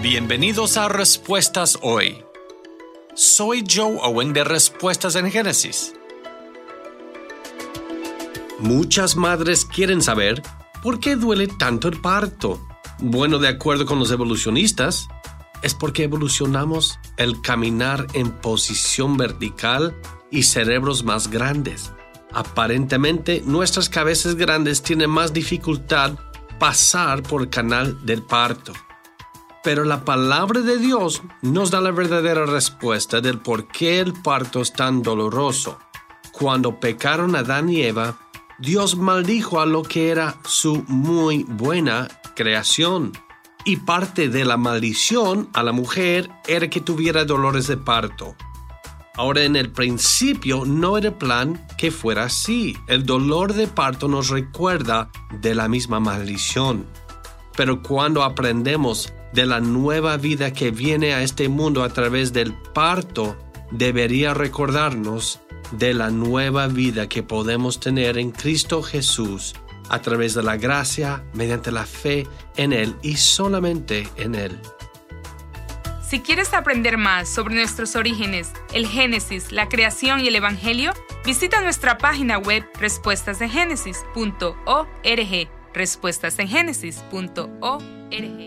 Bienvenidos a Respuestas Hoy. Soy Joe Owen de Respuestas en Génesis. Muchas madres quieren saber por qué duele tanto el parto. Bueno, de acuerdo con los evolucionistas, es porque evolucionamos el caminar en posición vertical y cerebros más grandes. Aparentemente, nuestras cabezas grandes tienen más dificultad pasar por el canal del parto. Pero la palabra de Dios nos da la verdadera respuesta del por qué el parto es tan doloroso. Cuando pecaron Adán y Eva, Dios maldijo a lo que era su muy buena creación. Y parte de la maldición a la mujer era que tuviera dolores de parto. Ahora, en el principio no era plan que fuera así. El dolor de parto nos recuerda de la misma maldición. Pero cuando aprendemos de la nueva vida que viene a este mundo a través del parto, debería recordarnos de la nueva vida que podemos tener en Cristo Jesús a través de la gracia, mediante la fe en Él y solamente en Él. Si quieres aprender más sobre nuestros orígenes, el Génesis, la creación y el Evangelio, visita nuestra página web respuestasengenesis.org. respuestasengenesis.org